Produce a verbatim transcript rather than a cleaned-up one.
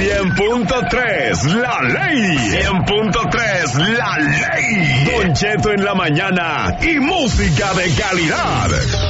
cien punto tres, la ley. cien punto tres, la ley. Don Cheto en la mañana y música de calidad.